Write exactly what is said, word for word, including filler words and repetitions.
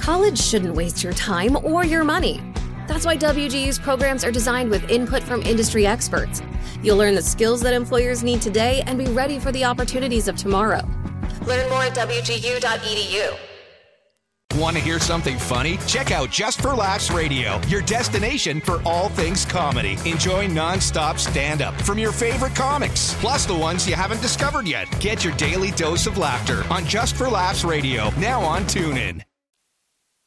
College shouldn't waste your time or your money. That's why W G U's programs are designed with input from industry experts. You'll learn the skills that employers need today and be ready for the opportunities of tomorrow. Learn more at W G U dot E D U. Want to hear something funny? Check out Just for Laughs Radio, your destination for all things comedy. Enjoy non-stop stand-up from your favorite comics, plus the ones you haven't discovered yet. Get your daily dose of laughter on Just for Laughs Radio, now on TuneIn.